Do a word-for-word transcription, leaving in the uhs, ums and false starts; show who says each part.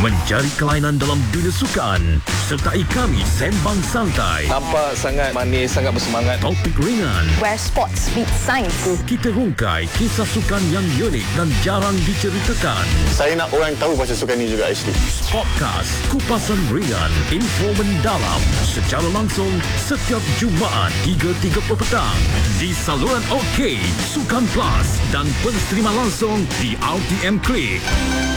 Speaker 1: mencari kelainan dalam dunia sukan. Sertai kami sembang santai.
Speaker 2: Nampak sangat manis, sangat bersemangat.
Speaker 1: Topik ringan.
Speaker 3: Where sports meet science.
Speaker 1: Kita hungkai kisah sukan yang unik dan jarang diceritakan.
Speaker 4: Saya nak orang tahu pasal sukan ni juga actually.
Speaker 1: Podcast Kupasan Ringan, info mendalam secara langsung setiap Jumaat tiga tiga puluh petang di saluran OK, Sukan Plus dan pensterima langsung di R T M Click.